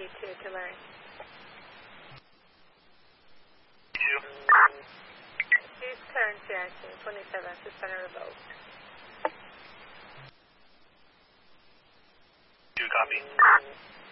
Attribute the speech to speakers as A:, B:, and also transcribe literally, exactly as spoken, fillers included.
A: two to learn.
B: Two.
A: Please current reaction twenty-seven, suspended revoked.
B: Two copy.